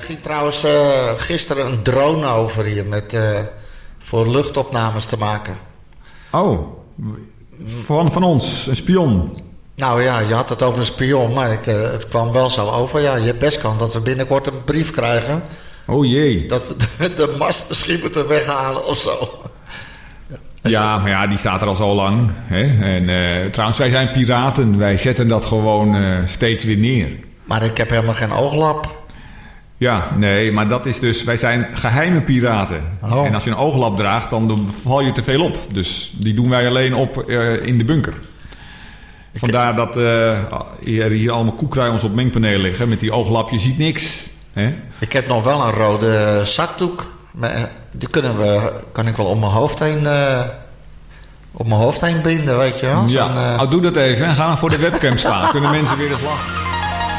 ging trouwens gisteren een drone over hier voor luchtopnames te maken. Oh, van ons, een spion. Nou ja, je had het over een spion, maar het kwam wel zo over. Ja, je hebt best kans dat we binnenkort een brief krijgen. Oh jee. Dat we de mast misschien moeten weghalen of zo. Ja, maar ja, die staat er al zo lang. Hè? En trouwens, wij zijn piraten. Wij zetten dat gewoon steeds weer neer. Maar ik heb helemaal geen ooglap. Ja, nee, maar dat is dus... Wij zijn geheime piraten. Oh. En als je een ooglap draagt, dan val je te veel op. Dus die doen wij alleen op in de bunker. Vandaar dat er hier allemaal koekruimels op mengpaneel liggen. Met die ooglap, je ziet niks. Hè? Ik heb nog wel een rode zakdoek. Die kan ik wel om mijn hoofd heen binden, weet je wel. Ja, doe dat even en ga dan voor de webcam staan. Kunnen mensen weer eens lachen.